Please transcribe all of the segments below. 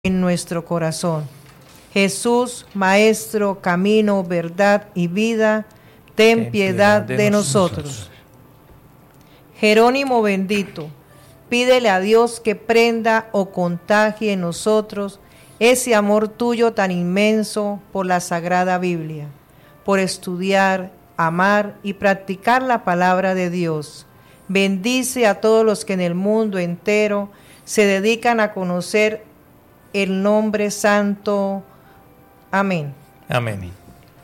en nuestro corazón. Jesús, Maestro, camino, verdad y vida, ten piedad de nosotros. Jerónimo bendito, pídele a Dios que prenda o contagie en nosotros ese amor tuyo tan inmenso por la Sagrada Biblia, por estudiar, amar y practicar la palabra de Dios. Bendice a todos los que en el mundo entero se dedican a conocer el nombre santo. Amén. Amén.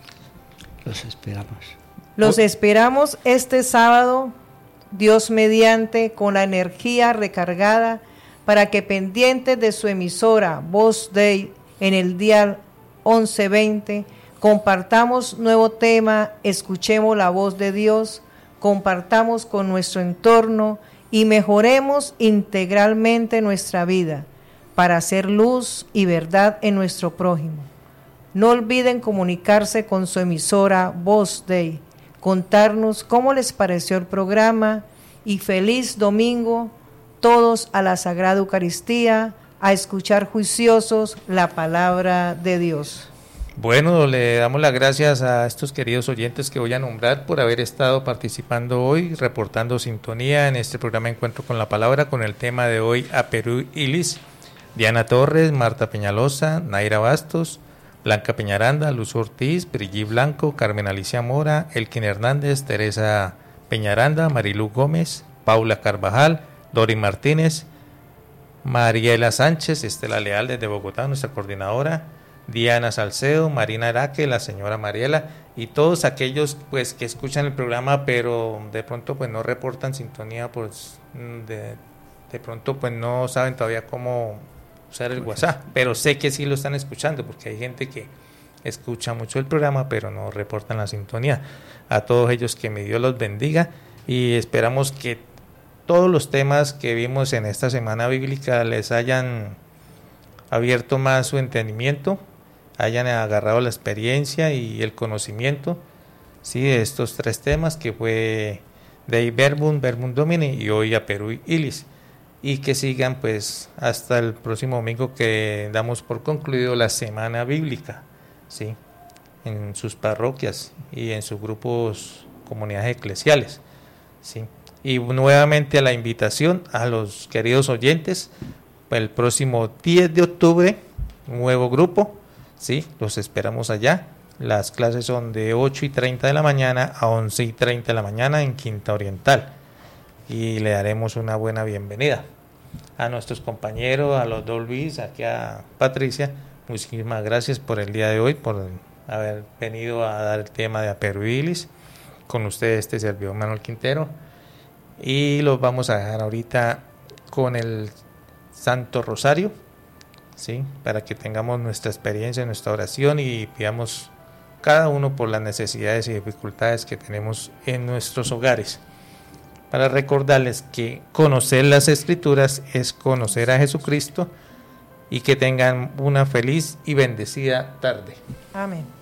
Los esperamos. Los esperamos este sábado, Dios mediante, con la energía recargada, para que pendientes de su emisora Voz Dei en el dial 1120, compartamos nuevo tema, escuchemos la voz de Dios, compartamos con nuestro entorno y mejoremos integralmente nuestra vida para hacer luz y verdad en nuestro prójimo. No olviden comunicarse con su emisora Voz Dei, contarnos cómo les pareció el programa y feliz domingo todos a la Sagrada Eucaristía, a escuchar juiciosos la palabra de Dios. Bueno, le damos las gracias a estos queridos oyentes que voy a nombrar por haber estado participando hoy, reportando sintonía en este programa Encuentro con la Palabra, con el tema de hoy, Aperú Ilis. Diana Torres, Marta Peñalosa, Naira Bastos, Blanca Peñaranda, Luz Ortiz, Brigitte Blanco, Carmen Alicia Mora, Elkin Hernández, Teresa Peñaranda, Marilu Gómez, Paula Carvajal, Dori Martínez, Mariela Sánchez, Estela Leal desde Bogotá, nuestra coordinadora, Diana Salcedo, Marina Araque, la señora Mariela y todos aquellos pues que escuchan el programa pero de pronto pues no reportan sintonía, pues de pronto pues no saben todavía cómo usar el WhatsApp, pero sé que sí lo están escuchando porque hay gente que escucha mucho el programa pero no reportan la sintonía. A todos ellos que mi Dios los bendiga y esperamos que todos los temas que vimos en esta semana bíblica les hayan abierto más su entendimiento, hayan agarrado la experiencia y el conocimiento, sí, de estos tres temas que fue Dei Verbum, Verbum Domini y hoy Aperú Ilis, y que sigan pues hasta el próximo domingo que damos por concluido la semana bíblica, sí, en sus parroquias y en sus grupos, comunidades eclesiales, sí. Y nuevamente a la invitación a los queridos oyentes, el próximo 10 de octubre, nuevo grupo, sí, los esperamos allá. Las clases son de 8:30 de la mañana a 11:30 de la mañana en Quinta Oriental. Y le daremos una buena bienvenida a nuestros compañeros, a los dos Luis, aquí a Patricia. Muchísimas gracias por el día de hoy, por haber venido a dar el tema de Aperú Ilis. Con ustedes este servidor Manuel Quintero. Y los vamos a dejar ahorita con el Santo Rosario, ¿sí? Para que tengamos nuestra experiencia, nuestra oración y pidamos cada uno por las necesidades y dificultades que tenemos en nuestros hogares. Para recordarles que conocer las Escrituras es conocer a Jesucristo y que tengan una feliz y bendecida tarde. Amén.